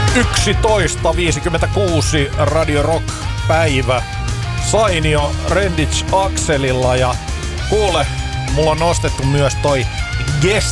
11.56 Radio Rock päivä. Sainio Renditch Akselilla ja kuule, mulla on nostettu myös toi Guest